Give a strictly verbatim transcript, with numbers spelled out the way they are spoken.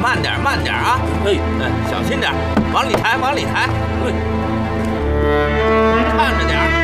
慢点，慢点啊！哎哎，小心点，往里抬，往里抬。哎，看着点。